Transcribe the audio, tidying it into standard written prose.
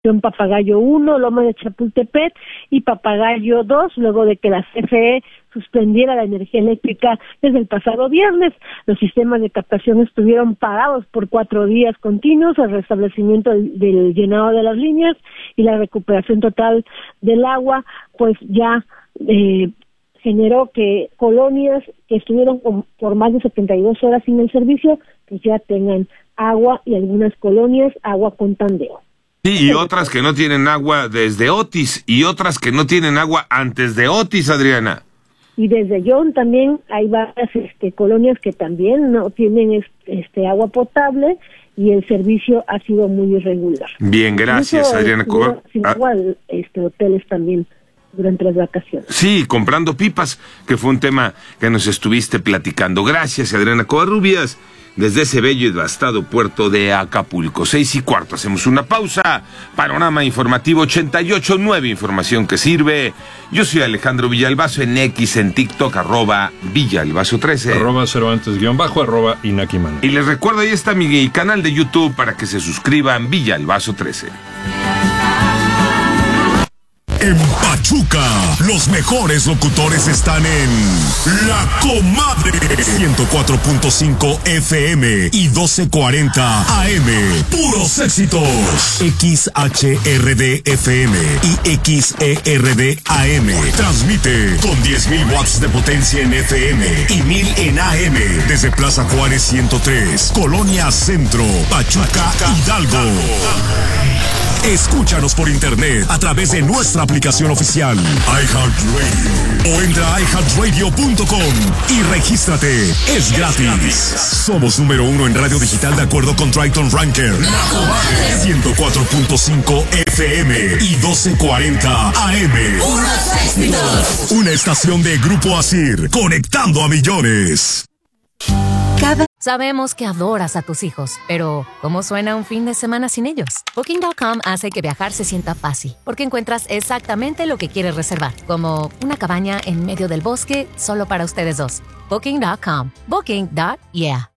Papagayo 1, Loma de Chapultepec y Papagayo 2, luego de que la CFE suspendiera la energía eléctrica desde el pasado viernes. Los sistemas de captación estuvieron parados por 4 días continuos. El restablecimiento del llenado de las líneas y la recuperación total del agua, pues ya generó que colonias que estuvieron por más de 72 horas sin el servicio, pues ya tengan agua, y algunas colonias agua con tandeo. Sí, y otras que no tienen agua desde Otis, y otras que no tienen agua antes de Otis, Adriana. Y desde Yon también hay varias colonias que también no tienen agua potable, y el servicio ha sido muy irregular. Bien, gracias, incluso, Adriana. Sin agua, hoteles también durante las vacaciones. Sí, comprando pipas, que fue un tema que nos estuviste platicando. Gracias, Adriana Covarrubias, desde ese bello y devastado puerto de Acapulco. 6:15, hacemos una pausa. Panorama informativo 88.9, información que sirve. Yo soy Alejandro Villalbazo, en X, en TikTok, @Villalbazo13. @Cervantes_ @Inaki Manuel. Y les recuerdo, ahí está mi canal de YouTube para que se suscriban, Villalbazo13. En Pachuca, los mejores locutores están en La Comadre, 104.5 FM y 1240 AM. Puros éxitos. XHRD FM y XERD AM. Transmite con 10,000 watts de potencia en FM y 1,000 en AM. Desde Plaza Juárez 103, Colonia Centro, Pachuca, Hidalgo. Escúchanos por internet a través de nuestra aplicación oficial iHeartRadio, o entra a iHeartRadio.com y regístrate. Es gratis. Somos número 1 en radio digital de acuerdo con Triton Ranker. 104.5 FM y 1240 AM. Una estación de Grupo Asir, conectando a millones. Sabemos que adoras a tus hijos, pero ¿cómo suena un fin de semana sin ellos? Booking.com hace que viajar se sienta fácil, porque encuentras exactamente lo que quieres reservar, como una cabaña en medio del bosque solo para ustedes dos. Booking.com. Booking.yeah.